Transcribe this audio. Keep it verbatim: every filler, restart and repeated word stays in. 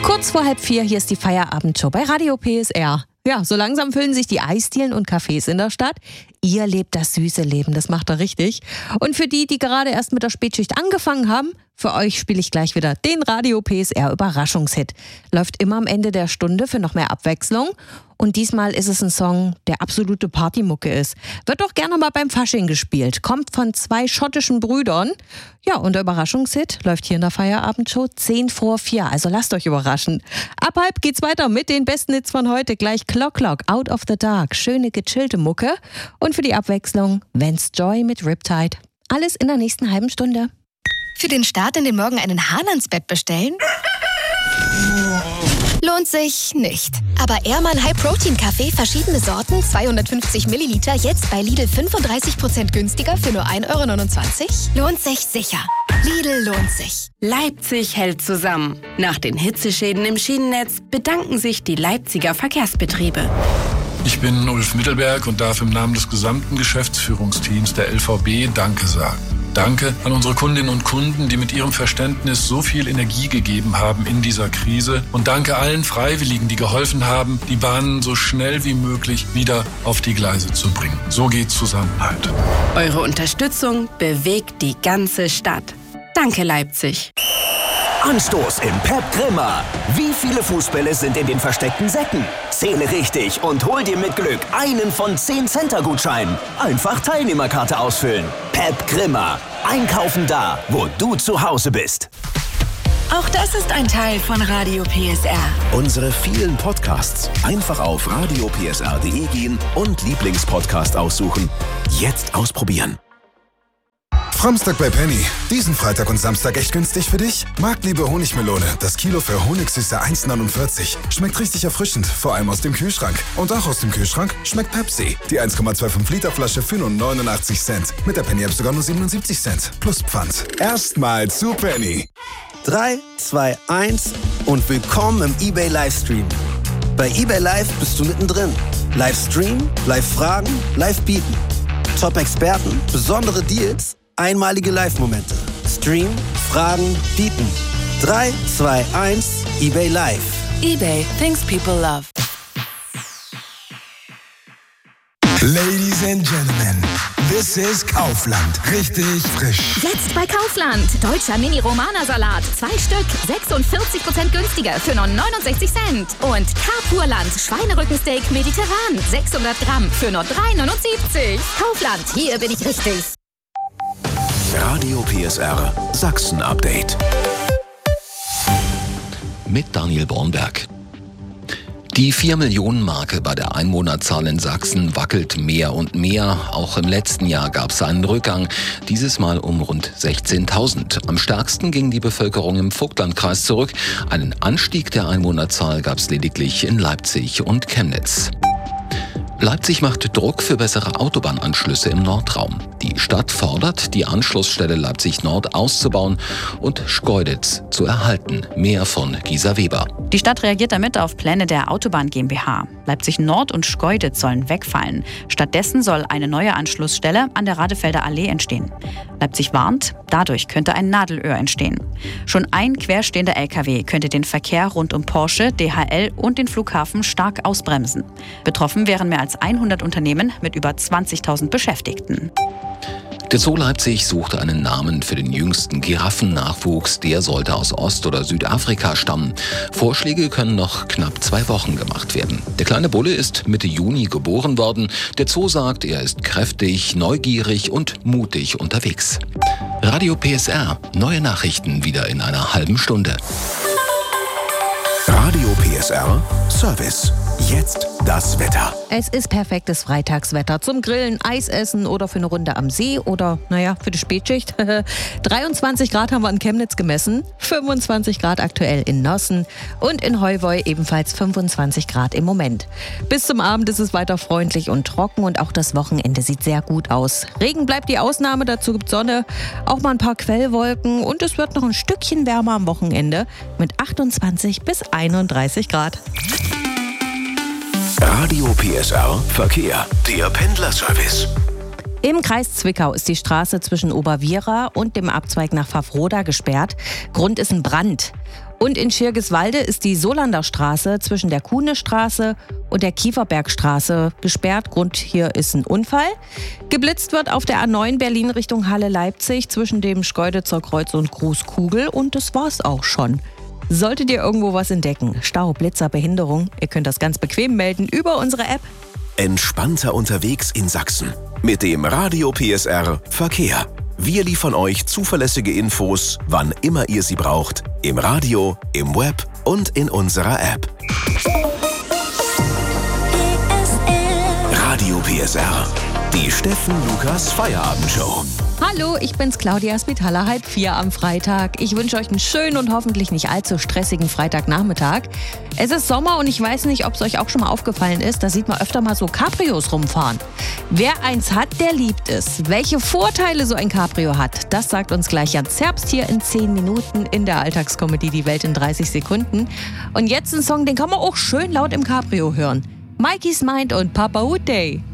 Kurz vor halb vier, hier ist die Feierabendshow bei Radio P S R. Ja, so langsam füllen sich die Eisdielen und Cafés in der Stadt. Ihr lebt das süße Leben, das macht er richtig. Und für die, die gerade erst mit der Spätschicht angefangen haben, für euch spiele ich gleich wieder den Radio P S R Überraschungshit. Läuft immer am Ende der Stunde für noch mehr Abwechslung. Und diesmal ist es ein Song, der absolute Partymucke ist. Wird doch gerne mal beim Fasching gespielt. Kommt von zwei schottischen Brüdern. Ja, und der Überraschungshit läuft hier in der Feierabendshow zehn vor vier. Also lasst euch überraschen. Ab halb geht's weiter mit den besten Hits von heute. Gleich Clock Clock, Out of the Dark. Schöne, gechillte Mucke. Und für die Abwechslung Vance Joy mit Riptide. Alles in der nächsten halben Stunde. Für den Start in den Morgen einen Hahn ans Bett bestellen? Lohnt sich nicht. Aber Ehrmann High Protein Kaffee, verschiedene Sorten, zweihundertfünfzig Milliliter, jetzt bei Lidl fünfunddreißig Prozent günstiger für nur ein Euro neunundzwanzig? Lohnt sich sicher. Lidl lohnt sich. Leipzig hält zusammen. Nach den Hitzeschäden im Schienennetz bedanken sich die Leipziger Verkehrsbetriebe. Ich bin Ulf Mittelberg und darf im Namen des gesamten Geschäftsführungsteams der L V B Danke sagen. Danke an unsere Kundinnen und Kunden, die mit ihrem Verständnis so viel Energie gegeben haben in dieser Krise. Und danke allen Freiwilligen, die geholfen haben, die Bahnen so schnell wie möglich wieder auf die Gleise zu bringen. So geht Zusammenhalt. Eure Unterstützung bewegt die ganze Stadt. Danke, Leipzig. Anstoß im Pep Grimmer. Wie viele Fußbälle sind in den versteckten Säcken? Zähle richtig und hol dir mit Glück einen von zehn Center-Gutscheinen. Einfach Teilnehmerkarte ausfüllen. Pep Grimmer. Einkaufen da, wo du zu Hause bist. Auch das ist ein Teil von Radio P S R. Unsere vielen Podcasts. Einfach auf radio p s r punkt d e gehen und Lieblingspodcast aussuchen. Jetzt ausprobieren. Framstag bei Penny. Diesen Freitag und Samstag echt günstig für dich? Marktliebe Honigmelone. Das Kilo für Honigsüße eins neunundvierzig. Schmeckt richtig erfrischend, vor allem aus dem Kühlschrank. Und auch aus dem Kühlschrank schmeckt Pepsi. Die eins Komma fünfundzwanzig Liter Flasche für nur neunundachtzig Cent. Mit der Penny App sogar nur siebenundsiebzig Cent. Plus Pfand. Erstmal zu Penny. drei, zwei, eins und willkommen im eBay Livestream. Bei eBay Live bist du mittendrin. Livestream, Live-Fragen, Live-Bieten. Top-Experten, besondere Deals, einmalige Live-Momente. Stream, Fragen, Bieten. drei, zwei, eins, eBay Live. eBay, things people love. Ladies and Gentlemen, this is Kaufland. Richtig frisch. Jetzt bei Kaufland. Deutscher Mini-Romana-Salat. Zwei Stück. sechsundvierzig Prozent günstiger für nur neunundsechzig Cent. Und Carpurland. Schweinerückensteak mediterran. sechshundert Gramm für nur drei neunundsiebzig. Kaufland. Hier bin ich richtig. Radio P S R Sachsen Update. Mit Daniel Bornberg. Die vier Millionen Marke bei der Einwohnerzahl in Sachsen wackelt mehr und mehr. Auch im letzten Jahr gab es einen Rückgang, dieses Mal um rund sechzehntausend. Am stärksten ging die Bevölkerung im Vogtlandkreis zurück. Einen Anstieg der Einwohnerzahl gab es lediglich in Leipzig und Chemnitz. Leipzig macht Druck für bessere Autobahnanschlüsse im Nordraum. Die Stadt fordert, die Anschlussstelle Leipzig Nord auszubauen und Schkeuditz zu erhalten. Mehr von Gisa Weber. Die Stadt reagiert damit auf Pläne der Autobahn GmbH. Leipzig Nord und Schkeuditz sollen wegfallen. Stattdessen soll eine neue Anschlussstelle an der Radefelder Allee entstehen. Leipzig warnt, dadurch könnte ein Nadelöhr entstehen. Schon ein querstehender L K W könnte den Verkehr rund um Porsche, D H L und den Flughafen stark ausbremsen. Betroffen wären mehr als hundert Unternehmen mit über zwanzigtausend Beschäftigten. Der Zoo Leipzig suchte einen Namen für den jüngsten Giraffennachwuchs. Der sollte aus Ost- oder Südafrika stammen. Vorschläge können noch knapp zwei Wochen gemacht werden. Der kleine Bulle ist Mitte Juni geboren worden. Der Zoo sagt, er ist kräftig, neugierig und mutig unterwegs. Radio P S R. Neue Nachrichten wieder in einer halben Stunde. Radio P S R Service. Jetzt das Wetter. Es ist perfektes Freitagswetter zum Grillen, Eis essen oder für eine Runde am See oder, naja, für die Spätschicht. dreiundzwanzig Grad haben wir in Chemnitz gemessen, fünfundzwanzig Grad aktuell in Nossen und in Heuwoi ebenfalls fünfundzwanzig Grad im Moment. Bis zum Abend ist es weiter freundlich und trocken und auch das Wochenende sieht sehr gut aus. Regen bleibt die Ausnahme, dazu gibt Sonne, auch mal ein paar Quellwolken und es wird noch ein Stückchen wärmer am Wochenende mit achtundzwanzig bis einunddreißig Grad. Radio P S R Verkehr, der Pendlerservice. Im Kreis Zwickau ist die Straße zwischen Oberwiera und dem Abzweig nach Pfaffroda gesperrt. Grund ist ein Brand. Und in Schirgiswalde ist die Solander Straße zwischen der Kuhnestraße und der Kieferbergstraße gesperrt. Grund hier ist ein Unfall. Geblitzt wird auf der A neun Berlin Richtung Halle-Leipzig zwischen dem Schkeuditzer Kreuz und Großkugel. Und das war's auch schon. Solltet ihr irgendwo was entdecken, Stau, Blitzer, Behinderung, ihr könnt das ganz bequem melden über unsere App. Entspannter unterwegs in Sachsen mit dem Radio P S R Verkehr. Wir liefern euch zuverlässige Infos, wann immer ihr sie braucht, im Radio, im Web und in unserer App. Radio P S R, die Steffen Lukas Feierabendshow. Hallo, ich bin's Claudia Spitaler, halb vier am Freitag. Ich wünsche euch einen schönen und hoffentlich nicht allzu stressigen Freitagnachmittag. Es ist Sommer und ich weiß nicht, ob es euch auch schon mal aufgefallen ist, da sieht man öfter mal so Cabrios rumfahren. Wer eins hat, der liebt es. Welche Vorteile so ein Cabrio hat, das sagt uns gleich Jan Zerbst hier in zehn Minuten in der Alltagskomödie Die Welt in dreißig Sekunden. Und jetzt ein Song, den kann man auch schön laut im Cabrio hören. Mikey's Mind und Papa Hoot Day.